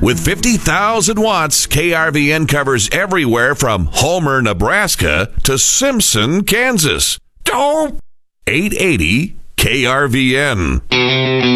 With 50,000 watts, KRVN covers everywhere from Homer, Nebraska to Simpson, Kansas. Dope! 880 KRVN.